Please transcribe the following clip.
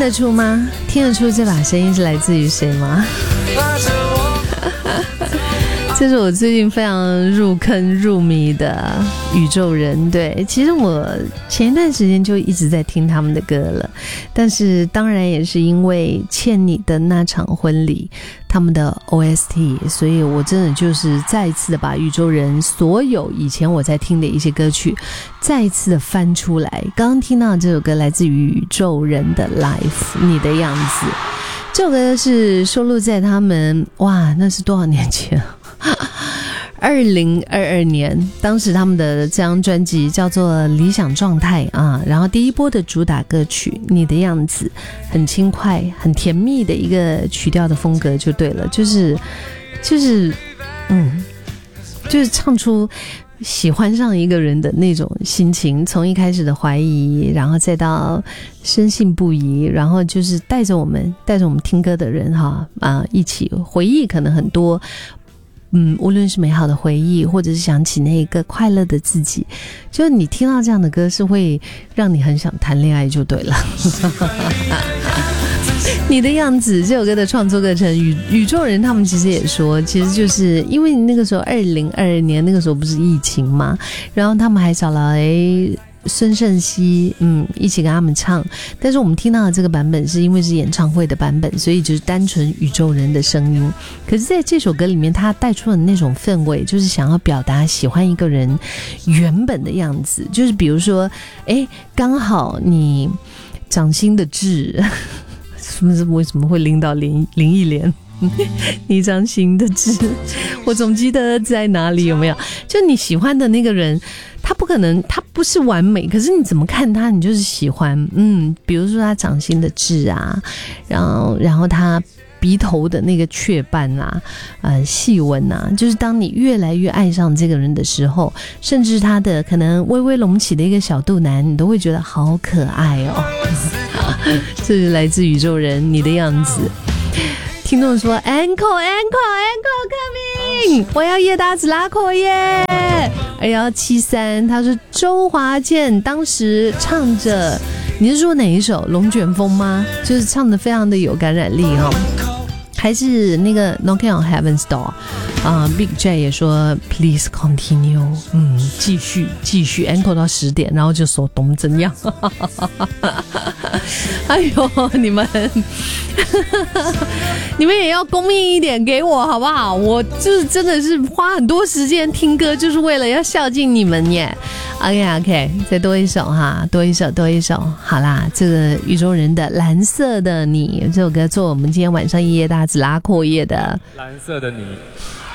得出吗？听得出这把声音是来自于谁吗？这是我最近非常入坑入迷的宇宙人。对，其实我前一段时间就一直在听他们的歌了，但是当然也是因为欠你的那场婚礼他们的 OST， 所以我真的就是再一次的把宇宙人所有以前我在听的一些歌曲再一次的翻出来。刚刚听到的这首歌来自于宇宙人的 Life 你的样子，这首歌是收录在他们那是多少年前2022年，当时他们的这张专辑叫做《理想状态》啊，然后第一波的主打歌曲《你的样子》，很轻快、很甜蜜的一个曲调的风格就对了，就是唱出喜欢上一个人的那种心情，从一开始的怀疑，然后再到深信不疑，然后就是带着我们听歌的人一起回忆可能很多。无论是美好的回忆，或者是想起那个快乐的自己，就是你听到这样的歌是会让你很想谈恋爱就对了。你的样子这首歌的创作过程，宇宙人他们其实也说，其实就是因为那个时候2022年那个时候不是疫情嘛，然后他们还找来孙盛熙一起跟他们唱，但是我们听到的这个版本是因为是演唱会的版本，所以就是单纯宇宙人的声音。可是在这首歌里面他带出的那种氛围，就是想要表达喜欢一个人原本的样子，就是比如说刚好你掌心的痣为什么会拎到林忆莲你掌心的痣我总记得在哪里，有没有？就你喜欢的那个人，他不可能，他不是完美，可是你怎么看他你就是喜欢。比如说他掌心的痣啊，然后他鼻头的那个雀斑啊，细纹啊，就是当你越来越爱上这个人的时候，甚至他的可能微微隆起的一个小肚腩，你都会觉得好可爱哦。这是来自宇宙人你的样子。听众说 Encore coming， 我要叶大子拉口耶！2173，他说周华健当时唱着，你是说哪一首？龙卷风吗？就是唱的非常的有感染力哦。还是那个 Knocking on Heaven's Door Big J 也说 Please continue， 继续 Encore 到10点，然后就说懂怎样？哎呦，你们也要公益一点给我好不好？我就是真的是花很多时间听歌，就是为了要孝敬你们耶。OK， 再多一首哈，多一首。好啦，这个宇宙人的蓝色的你这首歌做我们今天晚上夜夜大子拉阔夜的蓝色的你。